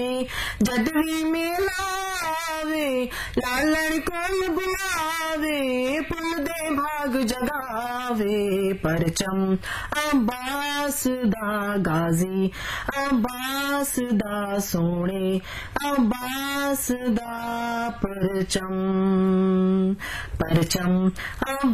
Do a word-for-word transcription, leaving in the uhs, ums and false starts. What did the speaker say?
जद भी मेला आवे लालण कोई बुलावे पुल दे भाग जगावे परचम अब्बास दा गाजी अब्बास दा सोने अब्बास दा परचम परचम